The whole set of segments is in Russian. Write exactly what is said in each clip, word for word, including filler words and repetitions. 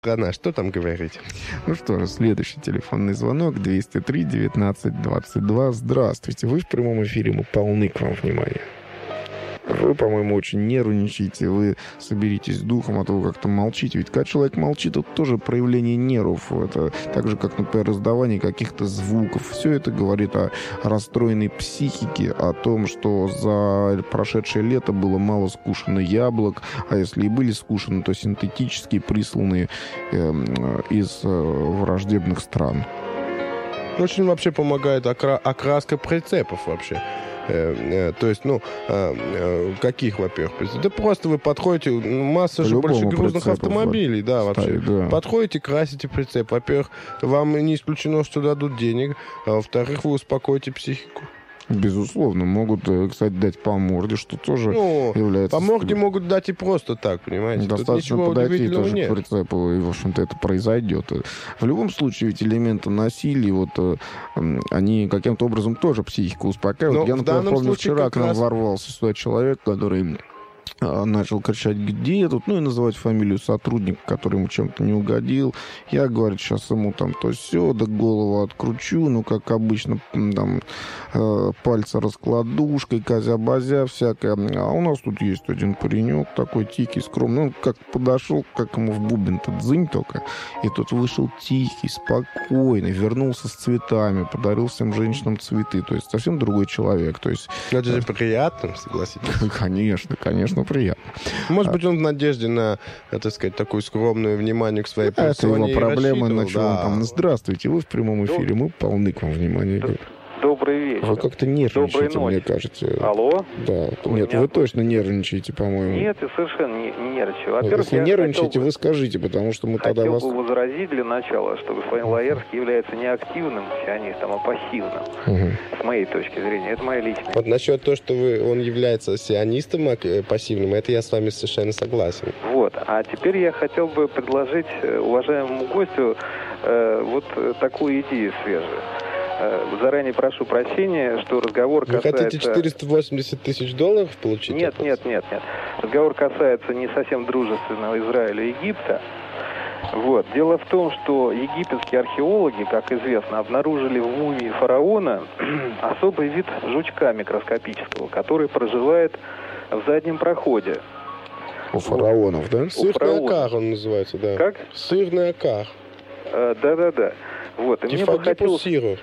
Страна, что там говорить? Ну что же, следующий телефонный звонок двести три девятнадцать двадцать два. Здравствуйте, вы в прямом эфире, мы полны к вам внимания. Вы, по-моему, очень нервничаете, вы соберитесь с духом, а то вы как-то молчите. Ведь когда человек молчит, это тоже проявление нервов. Это так же, как, например, издавание каких-то звуков. Все это говорит о расстроенной психике, о том, что за прошедшее лето было мало скушено яблок, а если и были скушены, то синтетические, присланные э, из э, враждебных стран. Очень вообще помогает окра- окраска прицепов вообще. То есть, ну, каких, во-первых, да просто вы подходите, масса же больше грузных автомобилей, да, вообще. Да. Подходите, красите прицеп. Во-первых, вам не исключено, что дадут денег, а во-вторых, вы успокоите психику. Безусловно, могут, кстати, дать по морде, что тоже ну, является... По морде могут дать и просто так, понимаете? Достаточно подойти тоже нет. К прицепу, и, в общем-то, это произойдет. В любом случае, ведь элементы насилия, вот, они каким-то образом тоже психику успокаивают. Но Я, например, помню, случае, вчера к нам раз... ворвался сюда человек, который... начал кричать, где тут, ну и называть фамилию сотрудника, который ему чем-то не угодил. Я, говорю, сейчас ему там то все, да голову откручу, ну, как обычно, там, э, пальцы раскладушкой, козя-базя всякое. А у нас тут есть один паренек такой тихий, скромный. Он как подошел, как ему в бубен-то дзынь только. И тут вышел тихий, спокойный, вернулся с цветами, подарил всем женщинам цветы. То есть совсем другой человек. То есть... Это же приятно, согласитесь. Конечно, конечно, приятно. Может быть, он в надежде на, так сказать, такое скромное внимание к своей персоне. Это его проблема, на чем да. он там. Здравствуйте, вы в прямом эфире, мы полны к вам внимания. Добрый вечер. Вы как-то нервничаете, мне кажется. Алло? Да. Вы Нет, меня... вы точно нервничаете, по-моему. Нет, я совершенно не, не нервничаю. Во-первых, если нервничаете, хотел... вы скажите, потому что мы хотел тогда вас... Хотел бы возразить для начала, что господин Лаерский является не активным сионистом, а пассивным. Угу. С моей точки зрения. Это моя личная. Вот насчет того, что вы, он является сионистом пассивным, это я с вами совершенно согласен. Вот. А теперь я хотел бы предложить уважаемому гостю э, вот такую идею свежую. Заранее прошу прощения, что разговор Вы касается... Вы хотите четыреста восемьдесят тысяч долларов получить? Нет, нет, нет, нет. Разговор касается не совсем дружественного Израиля и Египта. Вот. Дело в том, что египетские археологи, как известно, обнаружили в мумии фараона особый вид жучка микроскопического, который проживает в заднем проходе. У фараонов, да? Сырный акар он называется, да. Как? Сырный акар. А, да-да-да. Вот. И мне бы хотелось... сиру.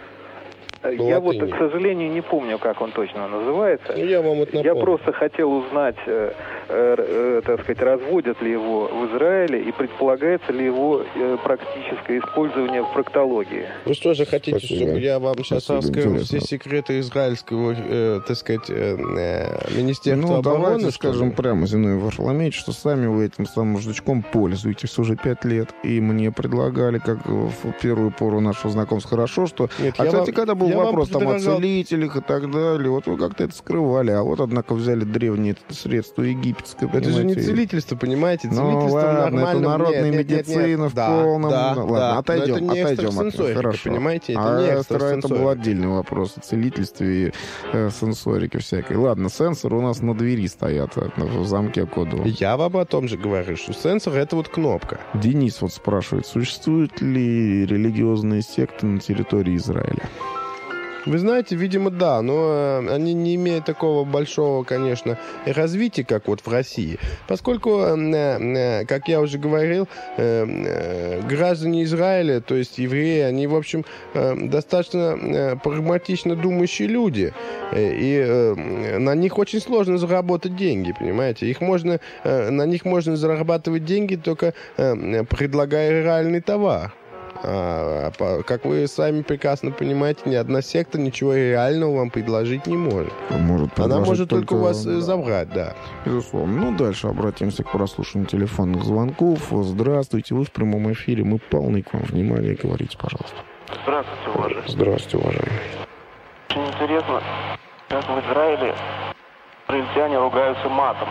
Я вот, к сожалению, не помню, как он точно называется. Ну, я вам это напомню. Я просто хотел узнать, э, э, так сказать, разводят ли его в Израиле и предполагается ли его э, практическое использование в проктологии. Вы что же хотите, Спасибо. чтобы я вам сейчас Спасибо, расскажу интересно. все секреты израильского, э, так сказать, э, э, министерства ну, обороны? Давайте что скажем ли? прямо, Зиновий Варфоломеевич, что сами вы этим самым жучком пользуетесь уже пять лет. И мне предлагали, как в первую пору нашего знакомства, хорошо, что... Нет, а, я кстати, вам, когда был я вопрос там о предлагал... целителях и так далее, вот вы как-то это скрывали, а вот, однако, взяли древние средства египетское, Это же не и... целительство, понимаете? Ну, Целительство ладно, нормально. это народная нет, нет, медицина нет, нет. в полном... Да, ладно, да, отойдем, это не отойдем от этого, хорошо. Понимаете, это а не это был отдельный вопрос о целительстве и э, сенсорике всякой. Ладно, сенсоры у нас на двери стоят, в замке кодовом. Я вам о том же говорю, что сенсор — это вот кнопка. Денис вот спрашивает, существуют ли религиозные секты на территории Израиля? Вы знаете, видимо, да, но они не имеют такого большого, конечно, развития, как вот в России. Поскольку, как я уже говорил, граждане Израиля, то есть евреи, они, в общем, достаточно прагматично думающие люди. И на них очень сложно заработать деньги, понимаете? Их можно, на них можно зарабатывать деньги, только предлагая реальный товар. А, как вы сами прекрасно понимаете, ни одна секта ничего реального вам предложить не может. может Она может только, только у вас да. забрать, да. Безусловно. Ну, дальше обратимся к прослушиванию телефонных звонков. Здравствуйте, вы в прямом эфире. Мы полны к вам внимания. Говорите, пожалуйста. Здравствуйте, уважаемый. Здравствуйте, уважаемый. Очень интересно, как в Израиле израильтяне ругаются матом.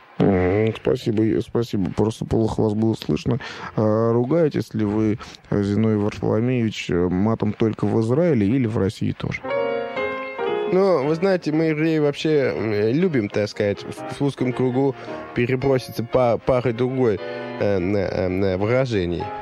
Спасибо, спасибо. Просто плохо вас было слышно. А, ругаетесь ли вы, Зиновий Варфоломеевич, матом только в Израиле или в России тоже? Ну, вы знаете, мы, евреи, вообще любим, так сказать, в, в узком кругу переброситься по парой другой э, э, выражений.